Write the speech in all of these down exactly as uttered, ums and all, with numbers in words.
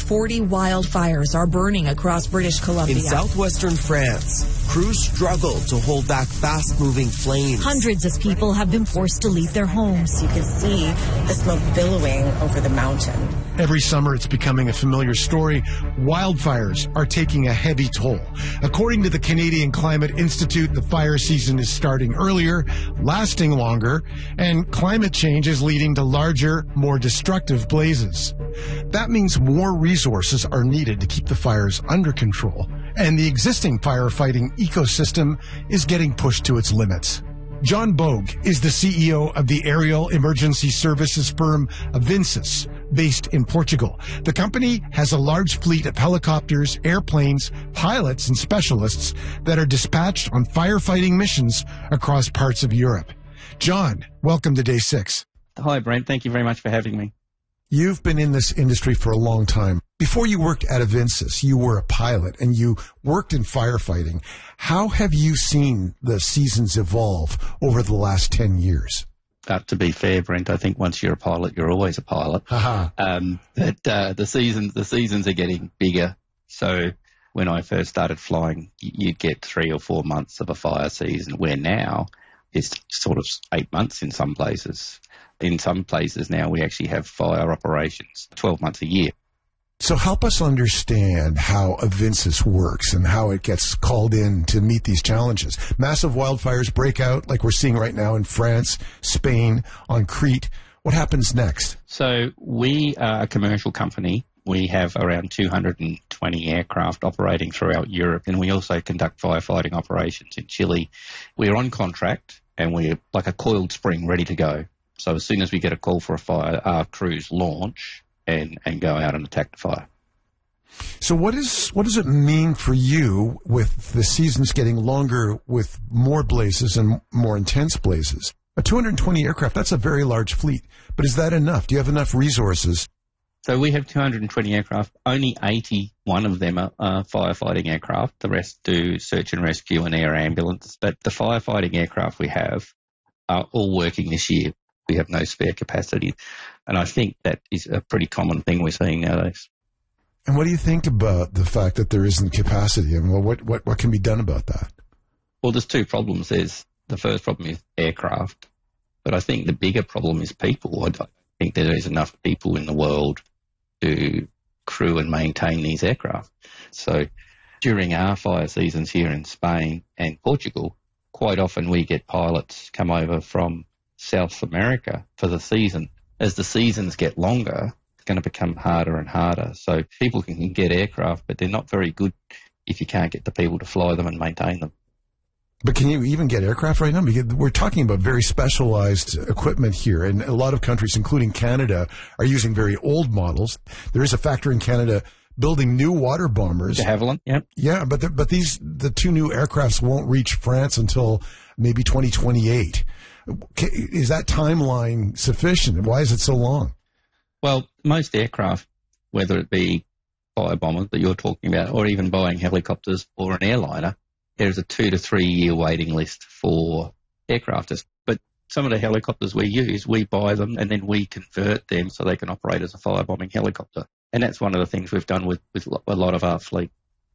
forty wildfires are burning across British Columbia. In southwestern France, crews struggle to hold back fast-moving flames. Hundreds of people have been forced to leave their homes. You can see the smoke billowing over the mountain. Every summer, it's becoming a familiar story. Wildfires are taking a heavy toll. According to the Canadian Climate Institute, the fire season is starting earlier, lasting longer, and climate change is leading to larger, more destructive blazes. That means more resources are needed to keep the fires under control, and the existing firefighting ecosystem is getting pushed to its limits. John Bogue is the C E O of the aerial emergency services firm Avincis, based in Portugal. The company has a large fleet of helicopters, airplanes, pilots, and specialists that are dispatched on firefighting missions across parts of Europe. John, welcome to Day Six. Hi, Brent. Thank you very much for having me. You've been in this industry for a long time. Before you worked at Avincis, you were a pilot and you worked in firefighting. How have you seen the seasons evolve over the last ten years? Uh, to be fair, Brent, I think once you're a pilot, you're always a pilot. um, but uh, the seasons, the seasons are getting bigger. So when I first started flying, you get three or four months of a fire season, where now it's sort of eight months in some places. In some places now, we actually have fire operations twelve months a year. So help us understand how Avincis works and how it gets called in to meet these challenges. Massive wildfires break out like we're seeing right now in France, Spain, on Crete. What happens next? So we are a commercial company. We have around two hundred twenty aircraft operating throughout Europe, and we also conduct firefighting operations in Chile. We're on contract, and we're like a coiled spring ready to go. So as soon as we get a call for a fire, our crews launch and, and go out and attack the fire. So what is what does it mean for you with the seasons getting longer, with more blazes and more intense blazes? A two hundred twenty aircraft, that's a very large fleet. But is that enough? Do you have enough resources? So we have two hundred twenty aircraft. Only eighty-one of them are uh, firefighting aircraft. The rest do search and rescue and air ambulance. But the firefighting aircraft we have are all working this year. We have no spare capacity. And I think that is a pretty common thing we're seeing nowadays. And what do you think about the fact that there isn't capacity? And well, what, what, what can be done about that? Well, there's two problems. There's the first problem is aircraft. But I think the bigger problem is people. I don't think there is enough people in the world to crew and maintain these aircraft. So during our fire seasons here in Spain and Portugal, quite often we get pilots come over from South America for the season. As the seasons get longer, it's going to become harder and harder. So people can get aircraft, but they're not very good if you can't get the people to fly them and maintain them. But can you even get aircraft right now? Because we're talking about very specialized equipment here, and a lot of countries, including Canada, are using very old models. There is a factory in Canada building new water bombers. De Havilland, yep. Yeah, but the, but these the two new aircrafts won't reach France until maybe twenty twenty-eight. Is that timeline sufficient? Why is it so long? Well, most aircraft, whether it be fire bombers that you're talking about, or even Boeing helicopters or an airliner, there's a two to three year waiting list for aircrafters. But some of the helicopters we use, we buy them and then we convert them so they can operate as a firebombing helicopter. And that's one of the things we've done with, with a lot of our fleet.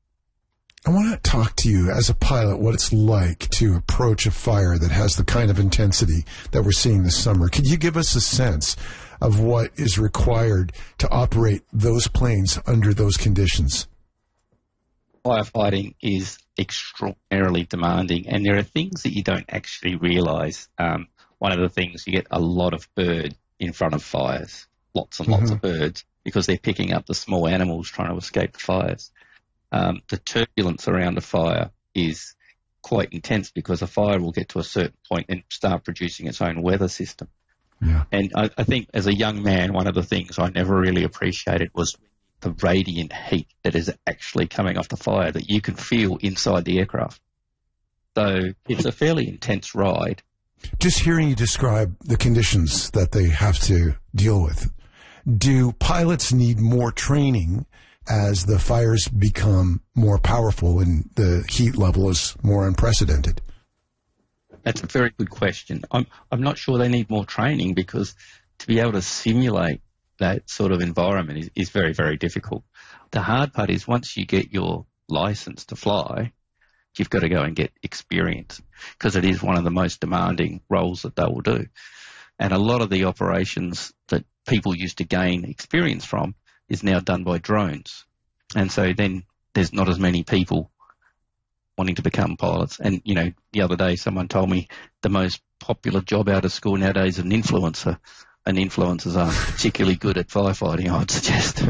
I want to talk to you as a pilot what it's like to approach a fire that has the kind of intensity that we're seeing this summer. Could you give us a sense of what is required to operate those planes under those conditions? Firefighting is extraordinarily demanding, and there are things that you don't actually realise. Um, one of the things, you get a lot of bird in front of fires, lots and lots mm-hmm. of birds, because they're picking up the small animals trying to escape the fires. Um, the turbulence around a fire is quite intense because a fire will get to a certain point and start producing its own weather system. Yeah. And I, I think as a young man, one of the things I never really appreciated was the radiant heat that is actually coming off the fire that you can feel inside the aircraft. So it's a fairly intense ride. Just hearing you describe the conditions that they have to deal with, do pilots need more training as the fires become more powerful and the heat level is more unprecedented? That's a very good question. I'm I'm not sure they need more training, because to be able to simulate that sort of environment is, is very, very difficult. The hard part is once you get your license to fly, you've got to go and get experience because it is one of the most demanding roles that they will do. And a lot of the operations that people used to gain experience from is now done by drones. And so then there's not as many people wanting to become pilots. And, you know, the other day someone told me the most popular job out of school nowadays is an influencer. And influencers aren't particularly good at firefighting, I would suggest.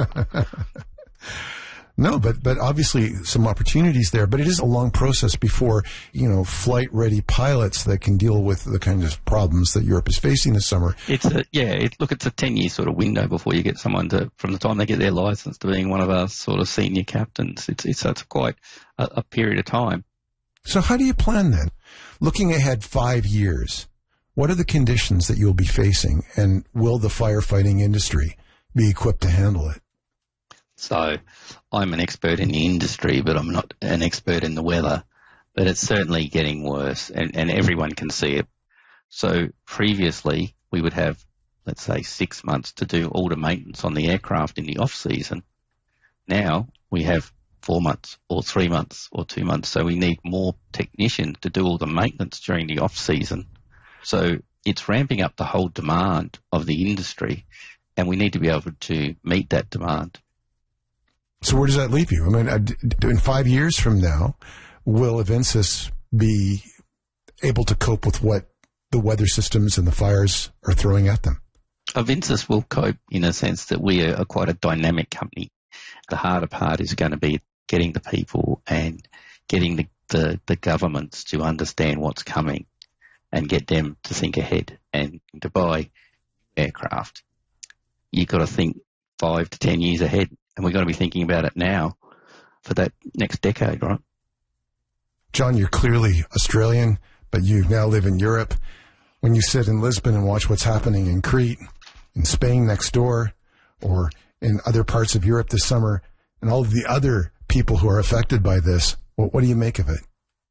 No, but but obviously some opportunities there. But it is a long process before, you know, flight-ready pilots that can deal with the kinds of problems that Europe is facing this summer. It's a yeah. It, look, it's a ten-year sort of window before you get someone to, from the time they get their license to being one of our sort of senior captains. It's it's, it's quite a, a period of time. So how do you plan then? Looking ahead five years, what are the conditions that you'll be facing, and will the firefighting industry be equipped to handle it? So I'm an expert in the industry, but I'm not an expert in the weather. But it's certainly getting worse, and, and everyone can see it. So previously, we would have, let's say, six months to do all the maintenance on the aircraft in the off-season. Now we have four months or three months or two months. So we need more technicians to do all the maintenance during the off-season. So it's ramping up the whole demand of the industry, and we need to be able to meet that demand. So where does that leave you? I mean, in five years from now, will Avensis be able to cope with what the weather systems and the fires are throwing at them? Avensis will cope in a sense that we are quite a dynamic company. The harder part is going to be getting the people and getting the, the, the governments to understand what's coming and get them to think ahead. And to buy aircraft, you've got to think five to ten years ahead. And we've got to be thinking about it now for that next decade, right? John, you're clearly Australian, but you now live in Europe. When you sit in Lisbon and watch what's happening in Crete, in Spain next door, or in other parts of Europe this summer, and all of the other people who are affected by this, what, what do you make of it?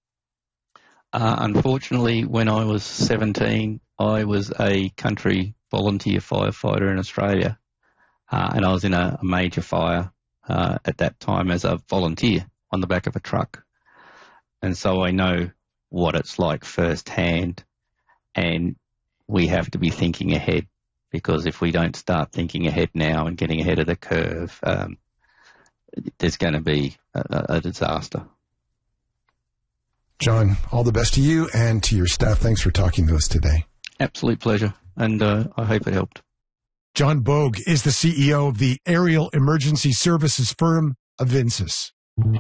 Uh, unfortunately, when I was seventeen, I was a country volunteer firefighter in Australia. Uh, and I was in a, a major fire uh, at that time as a volunteer on the back of a truck. And so I know what it's like firsthand. And we have to be thinking ahead, because if we don't start thinking ahead now and getting ahead of the curve, um, there's going to be a, a disaster. John, all the best to you and to your staff. Thanks for talking to us today. Absolute pleasure. And uh, I hope it helped. John Bogue is the C E O of the aerial emergency services firm Avensis.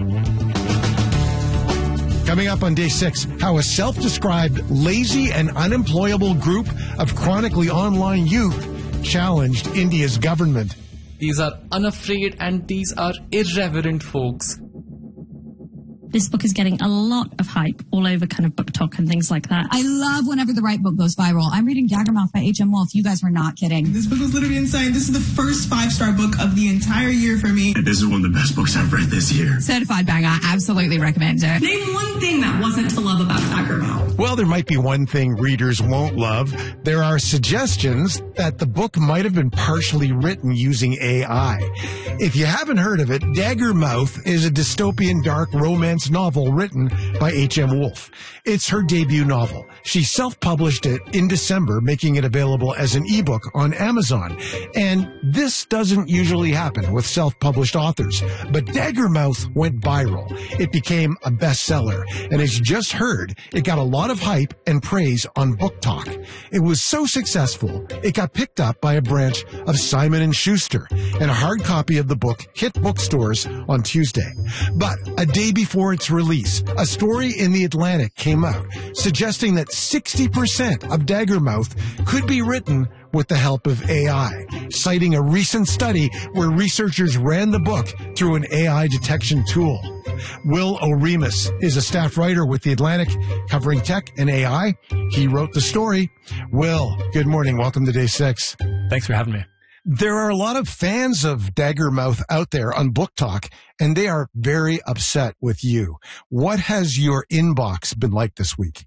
Coming up on day six, how a self-described lazy and unemployable group of chronically online youth challenged India's government. These are unafraid and these are irreverent folks. This book is getting a lot of hype all over kind of book talk and things like that. I love whenever the right book goes viral. I'm reading Daggermouth by H M Wolf. You guys were not kidding. This book was literally insane. This is the first five-star book of the entire year for me. This is one of the best books I've read this year. Certified banger. Absolutely recommend it. Name one thing that wasn't to love about Daggermouth. Well, there might be one thing readers won't love. There are suggestions that the book might have been partially written using A I. If you haven't heard of it, Daggermouth is a dystopian dark romance novel written by H M Wolf. It's her debut novel. She self-published it in December, making it available as an ebook on Amazon. And this doesn't usually happen with self-published authors. But Daggermouth went viral. It became a bestseller. And as you just heard, it got a lot of hype and praise on Book Talk. It was so successful, it got picked up by a branch of Simon and Schuster, and a hard copy of the book hit bookstores on Tuesday. But a day before its release, a story in The Atlantic came out suggesting that sixty percent of Daggermouth could be written with the help of A I, citing a recent study where researchers ran the book through an A I detection tool. Will O'Remus is a staff writer with The Atlantic covering tech and A I. He wrote the story. Will, good morning. Welcome to Day six. Thanks for having me. There are a lot of fans of Daggermouth out there on Book Talk, and they are very upset with you. What has your inbox been like this week?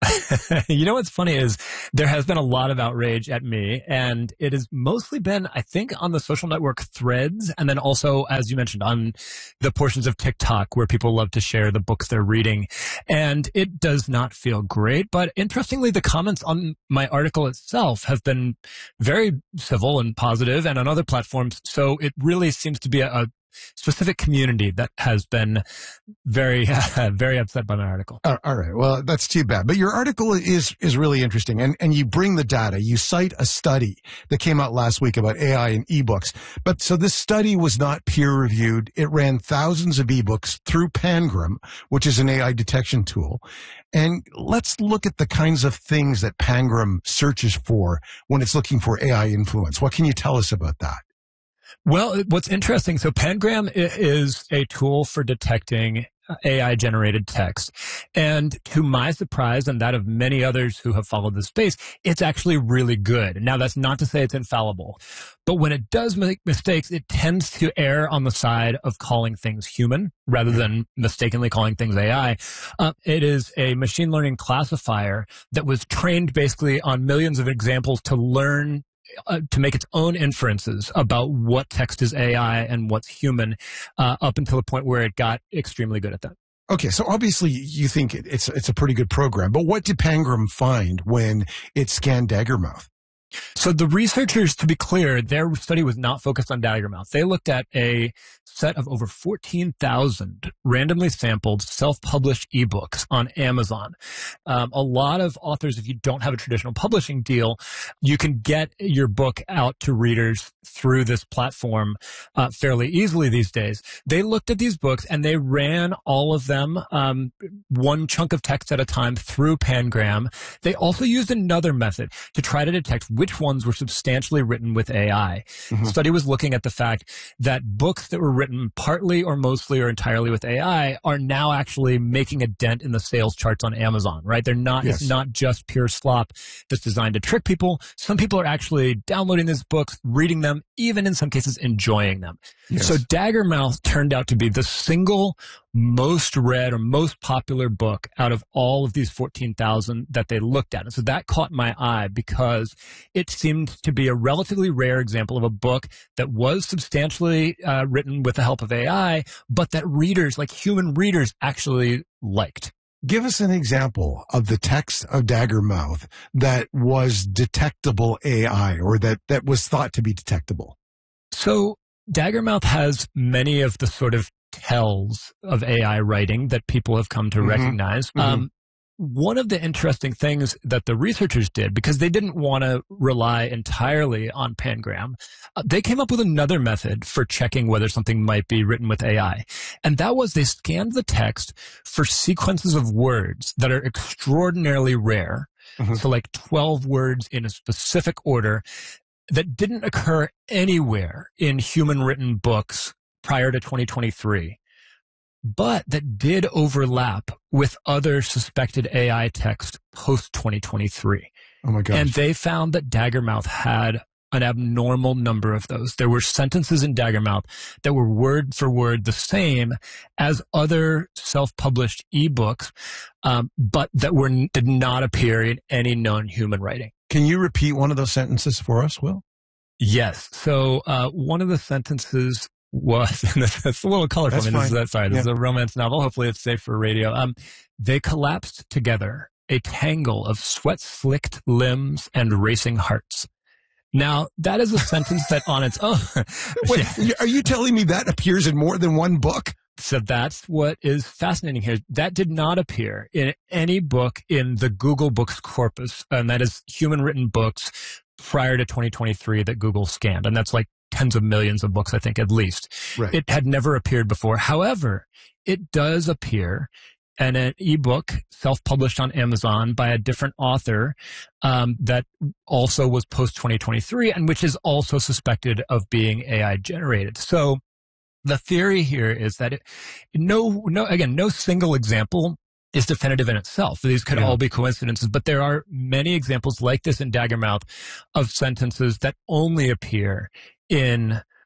You know what's funny is there has been a lot of outrage at me, and it has mostly been, I think, on the social network Threads, and then also, as you mentioned, on the portions of TikTok where people love to share the books they're reading. And it does not feel great, but interestingly, the comments on my article itself have been very civil and positive, and on other platforms, so it really seems to be a, a specific community that has been very, uh, very upset by my article. Uh, all right. Well, that's too bad. But your article is, is really interesting. And, and you bring the data. You cite a study that came out last week about A I and ebooks. But so this study was not peer reviewed. It ran thousands of ebooks through Pangram, which is an A I detection tool. And let's look at the kinds of things that Pangram searches for when it's looking for A I influence. What can you tell us about that? Well, what's interesting, so Pangram is a tool for detecting A I-generated text. And to my surprise and that of many others who have followed the space, it's actually really good. Now, that's not to say it's infallible. But when it does make mistakes, it tends to err on the side of calling things human rather than mistakenly calling things A I. Uh, it is a machine learning classifier that was trained basically on millions of examples to learn Uh, to make its own inferences about what text is A I and what's human, uh, up until the point where it got extremely good at that. Okay, so obviously you think it's it's a pretty good program, but what did Pangram find when it scanned Daggermouth? So the researchers, to be clear, their study was not focused on Daggermouth. They looked at a set of over fourteen thousand randomly sampled self-published ebooks on Amazon. Um, a lot of authors, if you don't have a traditional publishing deal, you can get your book out to readers through this platform uh, fairly easily these days. They looked at these books and they ran all of them, um, one chunk of text at a time through Pangram. They also used another method to try to detect which ones were substantially written with A I. Mm-hmm. The study was looking at the fact that books that were written partly or mostly or entirely with A I are now actually making a dent in the sales charts on Amazon, right? They're not, yes. It's not just pure slop that's designed to trick people. Some people are actually downloading these books, reading them, even in some cases enjoying them. Yes. So Daggermouth turned out to be the single most read or most popular book out of all of these fourteen thousand that they looked at. And so that caught my eye because it seemed to be a relatively rare example of a book that was substantially uh, written with the help of A I, but that readers, like human readers, actually liked. Give us an example of the text of Daggermouth that was detectable A I or that, that was thought to be detectable. So Daggermouth has many of the sort of tells of A I writing that people have come to mm-hmm. recognize. Mm-hmm. Um, one of the interesting things that the researchers did, because they didn't want to rely entirely on Pangram, uh, they came up with another method for checking whether something might be written with A I. And that was they scanned the text for sequences of words that are extraordinarily rare. Mm-hmm. So like twelve words in a specific order that didn't occur anywhere in human written books prior to twenty twenty-three, but that did overlap with other suspected A I text post twenty twenty-three. Oh my gosh. And they found that Daggermouth had an abnormal number of those. There were sentences in Daggermouth that were word for word the same as other self-published ebooks, um, but that were did not appear in any known human writing. Can you repeat one of those sentences for us, Will? Yes. So uh, one of the sentences was, and it's a little colorful. That's I mean, this is, fine. sorry, this yeah. is a romance novel. Hopefully it's safe for radio. Um, they collapsed together, a tangle of sweat-slicked limbs and racing hearts. Now, that is a sentence that on its own... Wait, yeah. Are you telling me that appears in more than one book? So that's what is fascinating here. That did not appear in any book in the Google Books corpus, and that is human written books prior to twenty twenty-three that Google scanned. And that's like tens of millions of books, I think, at least. Right. It had never appeared before. However, it does appear in an ebook self-published on Amazon by a different author um, that also was post twenty twenty-three and which is also suspected of being A I generated. So the theory here is that it, no, no, again, no single example is definitive in itself. These could yeah. all be coincidences, but there are many examples like this in Daggermouth of sentences that only appear in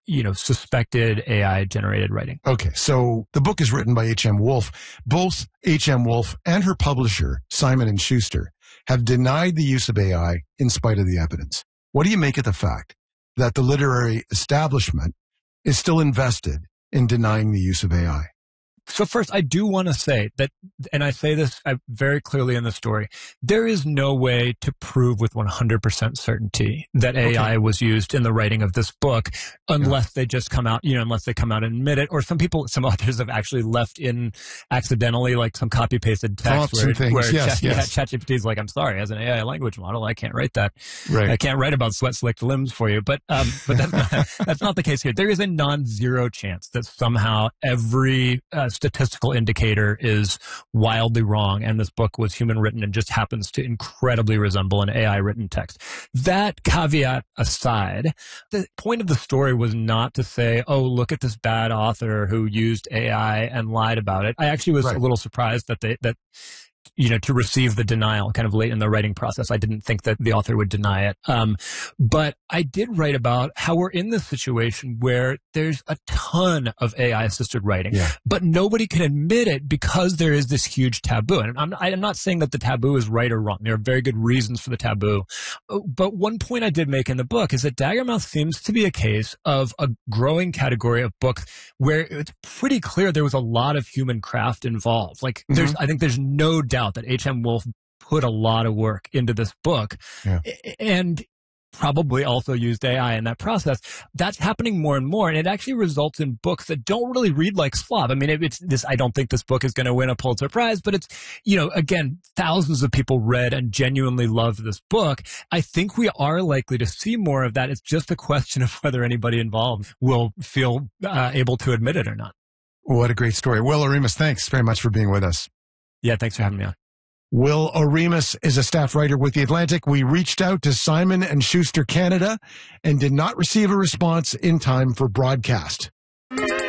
you know, suspected A I-generated writing. Okay, so the book is written by H M. Wolff. Both H M. Wolff and her publisher, Simon and Schuster, have denied the use of A I in spite of the evidence. What do you make of the fact that the literary establishment is still invested in denying the use of A I? So first, I do want to say that, and I say this very clearly in the story, there is no way to prove with one hundred percent certainty that A I okay. was used in the writing of this book unless yeah. they just come out, you know, unless they come out and admit it. Or some people, some authors have actually left in accidentally, like some copy-pasted text Thoughts where, and things. where yes, Chat, yes. yeah, ChatGPT is like, I'm sorry, as an A I language model, I can't write that. Right. I can't write about sweat-slicked limbs for you. But, um, but that's not, that's not the case here. There is a non-zero chance that somehow every uh, statistical indicator is wildly wrong, and this book was human written and just happens to incredibly resemble an A I written text. That caveat aside, the point of the story was not to say, oh, look at this bad author who used A I and lied about it. I actually was right. a little surprised that they, that you know, to receive the denial kind of late in the writing process. I didn't think that the author would deny it. Um, but I did write about how we're in this situation where there's a ton of A I-assisted writing, yeah. but nobody can admit it because there is this huge taboo. And I'm, I'm not saying that the taboo is right or wrong. There are very good reasons for the taboo. But one point I did make in the book is that Daggermouth seems to be a case of a growing category of books where it's pretty clear there was a lot of human craft involved. Like, mm-hmm. there's, I think there's no doubt that H M. Wolff put a lot of work into this book yeah. and probably also used A I in that process. That's happening more and more, and it actually results in books that don't really read like slop. I mean, it, it's this. I don't think this book is going to win a Pulitzer Prize, but it's, you know, again, thousands of people read and genuinely loved this book. I think we are likely to see more of that. It's just a question of whether anybody involved will feel uh, able to admit it or not. What a great story. Will Oremus, thanks very much for being with us. Yeah, thanks for having me on. Will Oremus is a staff writer with The Atlantic. We reached out to Simon and Schuster Canada and did not receive a response in time for broadcast.